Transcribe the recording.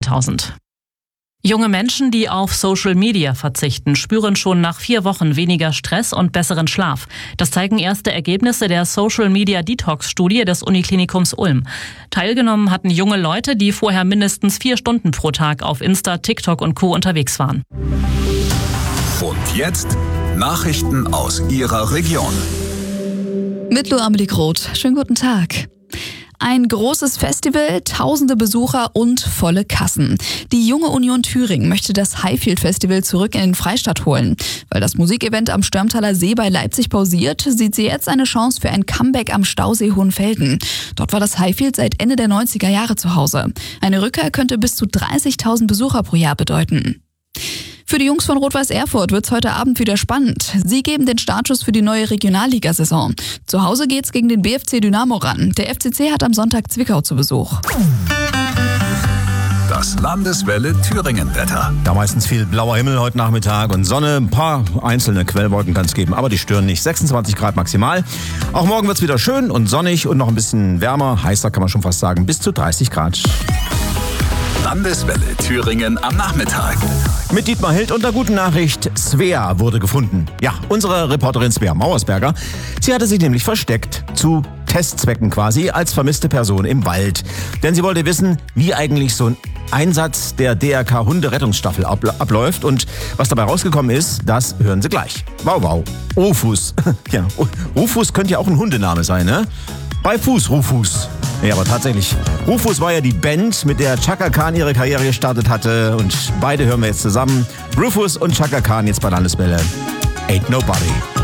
10.000. Junge Menschen, die auf Social Media verzichten, spüren schon nach 4 Wochen weniger Stress und besseren Schlaf. Das zeigen erste Ergebnisse der Social Media Detox-Studie des Uniklinikums Ulm. Teilgenommen hatten junge Leute, die vorher mindestens 4 Stunden pro Tag auf Insta, TikTok und Co. unterwegs waren. Und jetzt Nachrichten aus Ihrer Region. Mit Amelie Groth. Schönen guten Tag. Ein großes Festival, tausende Besucher und volle Kassen. Die Junge Union Thüringen möchte das Highfield Festival zurück in den Freistaat holen. Weil das Musikevent am Störmtaler See bei Leipzig pausiert, sieht sie jetzt eine Chance für ein Comeback am Stausee Hohenfelden. Dort war das Highfield seit Ende der 90er Jahre zu Hause. Eine Rückkehr könnte bis zu 30.000 Besucher pro Jahr bedeuten. Für die Jungs von Rot-Weiß Erfurt wird's heute Abend wieder spannend. Sie geben den Startschuss für die neue Regionalligasaison. Zu Hause geht's gegen den BFC Dynamo ran. Der FCC hat am Sonntag Zwickau zu Besuch. Das Landeswelle Thüringen-Wetter. Da meistens viel blauer Himmel heute Nachmittag und Sonne. Ein paar einzelne Quellwolken kann es geben, aber die stören nicht. 26 Grad maximal. Auch morgen wird's wieder schön und sonnig und noch ein bisschen wärmer. Heißer kann man schon fast sagen, bis zu 30 Grad. Landeswelle Thüringen am Nachmittag. Mit Dietmar Hild und der guten Nachricht, Svea wurde gefunden. Ja, unsere Reporterin Svea Mauersberger. Sie hatte sich nämlich versteckt, zu Testzwecken quasi, als vermisste Person im Wald. Denn sie wollte wissen, wie eigentlich so ein Einsatz der DRK Hunderettungsstaffel abläuft. Und was dabei rausgekommen ist, das hören Sie gleich. Wow, wow. Rufus. Ja, Rufus könnte ja auch ein Hundename sein, ne? Bei Fuß, Rufus. Ja, aber tatsächlich, Rufus war ja die Band, mit der Chaka Khan ihre Karriere gestartet hatte. Und beide hören wir jetzt zusammen. Rufus und Chaka Khan jetzt bei Landeswelle. Ain't Nobody.